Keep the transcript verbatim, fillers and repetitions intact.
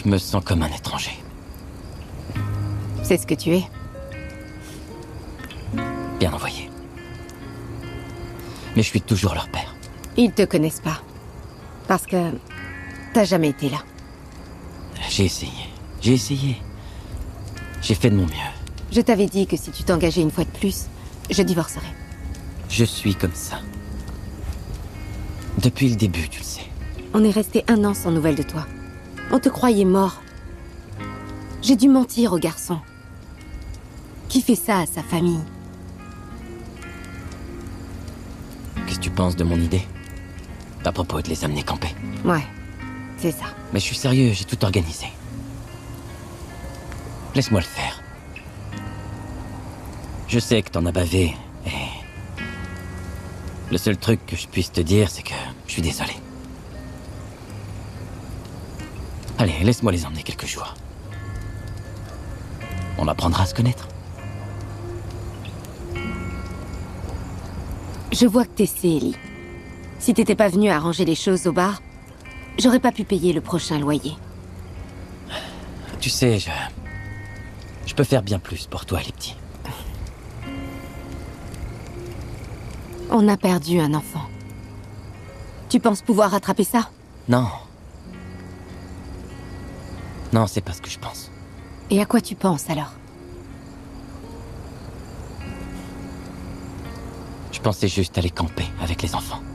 Je me sens comme un étranger. C'est ce que tu es. Bien envoyé. Mais je suis toujours leur père. Ils te connaissent pas. Parce que t'as jamais été là. J'ai essayé. J'ai essayé. J'ai fait de mon mieux. Je t'avais dit que si tu t'engageais une fois de plus, je divorcerais. Je suis comme ça. Depuis le début, tu le sais. On est resté un an sans nouvelles de toi. On te croyait mort. J'ai dû mentir au garçon. Qui fait ça à sa famille? Qu'est-ce que tu penses de mon idée? À propos de les amener camper. Ouais, c'est ça. Mais je suis sérieux, j'ai tout organisé. Laisse-moi le faire. Je sais que t'en as bavé, et... le seul truc que je puisse te dire, c'est que je suis désolé. Allez, laisse-moi les emmener quelques jours. On apprendra à se connaître. Je vois que t'essaies, Ellie. Si t'étais pas venu arranger les choses au bar, j'aurais pas pu payer le prochain loyer. Tu sais, je... Je peux faire bien plus pour toi, les petits. On a perdu un enfant. Tu penses pouvoir rattraper ça? Non. Non, c'est pas ce que je pense. Et à quoi tu penses, alors? Je pensais juste aller camper avec les enfants.